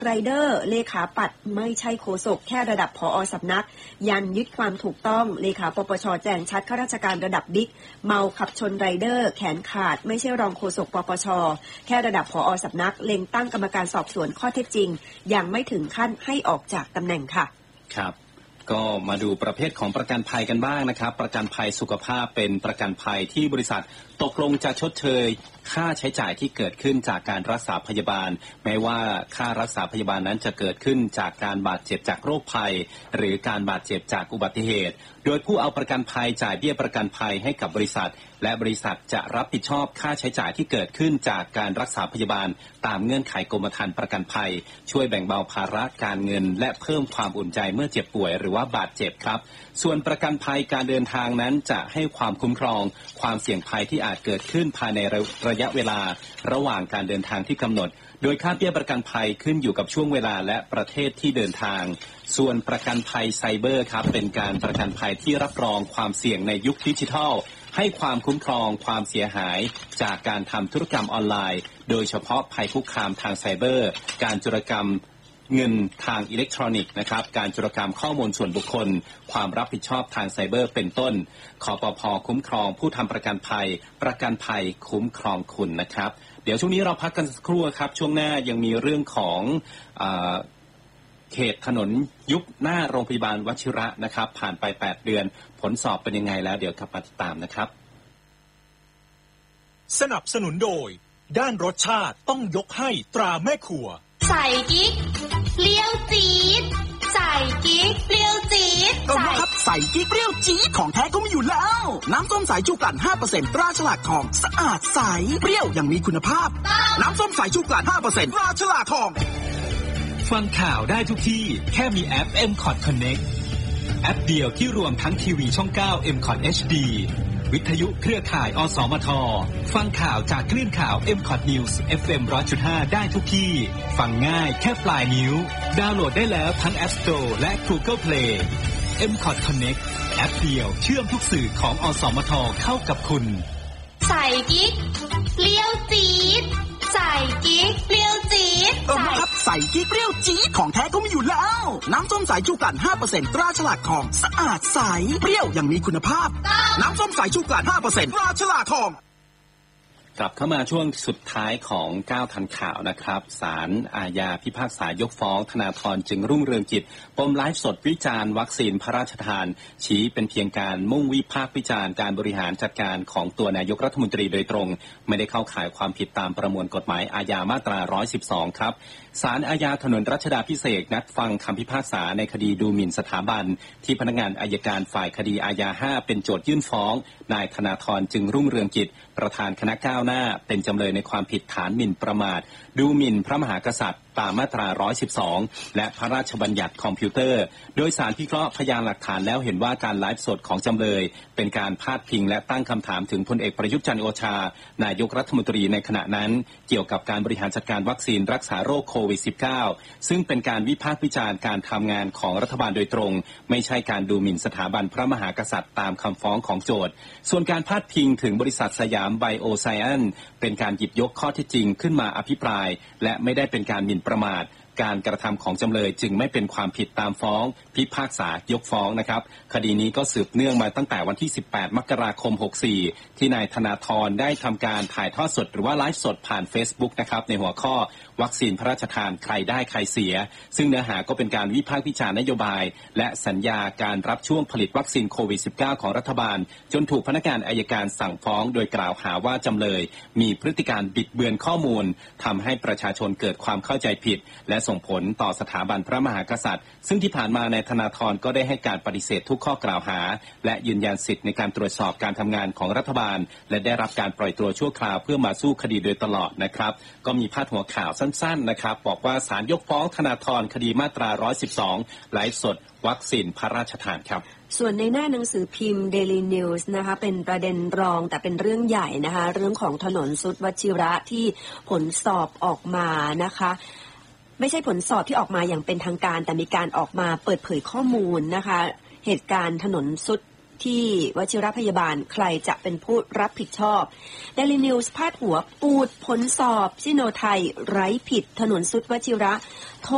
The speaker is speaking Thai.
ไรเดอร์เลขาปัดไม่ใช่โฆษกแค่ระดับผอ.สำนักยันยึดความถูกต้องเลขาปปช.แจ้งชัดข้าราชการระดับบิ๊กเมาขับชนไรเดอร์แขนขาดไม่ใช่รองโฆษกปปช.แค่ระดับผอ.สำนักเล็งตั้งกรรมการสอบสวนข้อเท็จจริงยังไม่ถึงขั้นให้ออกจากตำแหน่งค่ะครับก็มาดูประเภทของประกันภัยกันบ้างนะครับประกันภัยสุขภาพเป็นประกันภัยที่บริษัทตกลงจะชดเชยค่าใช้จ่ายที่เกิดขึ้นจากการรักษาพยาบาลแม้ว่าค่ารักษาพยาบาลนั้นจะเกิดขึ้นจากการบาดเจ็บจากโรคภัยหรือการบาดเจ็บจากอุบัติเหตุโดยผู้เอาประกันภัยจ่ายเบี้ยประกันภัยให้กับบริษัทและบริษัทจะรับผิดชอบค่าใช้จ่ายที่เกิดขึ้นจากการรักษาพยาบาลตามเงื่อนไขกรมธรรม์ประกันภัยช่วยแบ่งเบาภาระการเงินและเพิ่มความอุ่นใจเมื่อเจ็บป่วยหรือว่าบาดเจ็บครับส่วนประกันภัยการเดินทางนั้นจะให้ความคุ้มครองความเสี่ยงภัยที่อาจเกิดขึ้นภายในระยะเวลาระหว่างการเดินทางที่กำหนดโดยค่าเบี้ยประกันภัยขึ้นอยู่กับช่วงเวลาและประเทศที่เดินทางส่วนประกันภัยไซเบอร์ครับเป็นการประกันภัยที่รับรองความเสี่ยงในยุคดิจิทัลให้ความคุ้มครองความเสียหายจากการทำธุรกรรมออนไลน์โดยเฉพาะภัยคุกคามทางไซเบอร์การโจรกรรมเงินทางอิเล็กทรอนิกส์นะครับการโจรกรรมข้อมูลส่วนบุคคลความรับผิดชอบทางไซเบอร์เป็นต้นคปภ.คุ้มครองผู้ทำประกันภัยประกันภัยคุ้มครองคุณนะครับเดี๋ยวช่วงนี้เราพักกันสักครู่ครับช่วงหน้ายังมีเรื่องของเขตถนนยุบหน้าโรงพยาบาลวชิระนะครับผ่านไป8เดือนผลสอบเป็นยังไงแล้วเดี๋ยวกลับมาติดตามนะครับสนับสนุนโดยด้านรสชาติต้องยกให้ตราแม่ครัวใส่กิ๊กเปรี้ยวจี๊ดใส่กิ๊กเปรี้ยวจี๊ดก็ครับใส่กิ๊กเปรี้ยวจี๊ดของแท้ก็มีอยู่แล้วน้ำส้มสายชูกลั่น 5% ตราฉลากทองสะอาดใสเปรี้ยวอย่างมีคุณภาพน้ำส้มสายชูกลั่น 5% ตราฉลากทองฟังข่าวได้ทุกที่แค่มีแอป MCOT Connect แอปเดียวที่รวมทั้งทีวีช่อง 9 MCOT HD วิทยุเครือข่ายอสมทฟังข่าวจากคลื่นข่าว MCOT News FM 100.5 ได้ทุกที่ฟังง่ายแค่ปลายนิ้วดาวน์โหลดได้แล้วทั้ง App Store และ Google Play MCOT Connect แอปเดียวเชื่อมทุกสื่อของอสมทเข้ากับคุณใส่กิ๊กเปรี้ยวจี๊ดใส่กิ๊กเปรี้ยวจี๊ดครับใส่กิ๊กเปรี้ยวจี๊ดของแท้ก็มีอยู่แล้วน้ำส้มสายชูกลั่น 5% ตราฉลากทองสะอาดใสเปรี้ยวอย่างมีคุณภาพน้ำส้มสายชูกลั่น 5% ตราฉลากทองกลับเข้ามาช่วงสุดท้ายของ9ทันข่าวนะครับศาลอาญาพิพากษายกฟ้องธนาธรจึงรุ่งเรืองกิจปมไลฟ์สดวิจารณ์วัคซีนพระราชทานชี้เป็นเพียงการมุ่งวิพากษ์วิจารณ์การบริหารจัดการของตัวนายกรัฐมนตรีโดยตรงไม่ได้เข้าข่ายความผิดตามประมวลกฎหมายอาญามาตรา112ครับศาลอาญาถนนรัชดาภิเษกนัดฟังคำพิพากษาในคดีดูหมิ่นสถาบันที่พนักงานอัยการฝ่ายคดีอาญา5เป็นโจทยื่นฟ้องนายธนาธรจึงรุ่งเรืองกิจประธานคณะก้าวหน้าเป็นจำเลยในความผิดฐานหมิ่นประมาทดูหมิ่นพระมหากษัตริย์ตามมาตรา112และพระราชบัญญัติคอมพิวเตอร์โดยศาลพิเคราะห์พยานหลักฐานแล้วเห็นว่าการไลฟ์สดของจำเลยเป็นการพาดพิงและตั้งคำถามถึงพลเอกประยุทธ์จันทร์โอชานายกรัฐมนตรีในขณะนั้นเกี่ยวกับการบริหารจัดการวัคซีนรักษาโรคโควิด -19 ซึ่งเป็นการวิพากษ์วิจารณ์การทำงานของรัฐบาลโดยตรงไม่ใช่การดูหมิ่นสถาบันพระมหากษัตริย์ตามคำฟ้องของโจทก์ส่วนการพาดพิงถึงบริษัทสยามไบโอไซแอนซ์เป็นการหยิบยกข้อเท็จจริงขึ้นมาอภิปรายและไม่ได้เป็นการหมิ่นประมาทการกระทำของจำเลยจึงไม่เป็นความผิดตามฟ้องพิพากษายกฟ้องนะครับคดีนี้ก็สืบเนื่องมาตั้งแต่วันที่18มกราคม64ที่นายธนาธรได้ทำการถ่ายทอดสดหรือว่าไลฟ์สดผ่าน Facebook นะครับในหัวข้อวัคซีนพระราชทานใครได้ใครเสียซึ่งเนื้อหาก็เป็นการวิพากษ์วิจารณ์นโยบายและสัญญาการรับช่วงผลิตวัคซีนโควิด -19 ของรัฐบาลจนถูกพนักงานอัยการสั่งฟ้องโดยกล่าวหาว่าจำเลยมีพฤติการบิดเบือนข้อมูลทำให้ประชาชนเกิดความเข้าใจผิดและส่งผลต่อสถาบันพระมหากษัตริย์ซึ่งที่ผ่านมานายธนาธรก็ได้ให้การปฏิเสธทุกข้อกล่าวหาและยืนยันสิทธิในการตรวจสอบการทำงานของรัฐบาลและได้รับการปล่อยตัวชั่วคราวเพื่อมาสู้คดีโดยตลอดนะครับก็มีพาดหัวข่าวสั้นๆนะครับบอกว่าศาลยกฟ้องธนาธรคดีมาตรา112ไลฟ์สดวัคซีนพระราชทานครับส่วนในหน้าหนังสือพิมพ์ Daily News นะคะเป็นประเด็นรองแต่เป็นเรื่องใหญ่นะคะเรื่องของถนนสุดวชิระที่ผลสอบออกมานะคะไม่ใช่ผลสอบที่ออกมาอย่างเป็นทางการแต่มีการออกมาเปิดเผยข้อมูลนะคะเหตุการณ์ถนนสุดที่วชิรพยาบาลใครจะเป็นผู้รับผิดชอบ Daily News พาดหัวปูดผลสอบซิโนไทยไร้ผิดถนนสุดวชิระ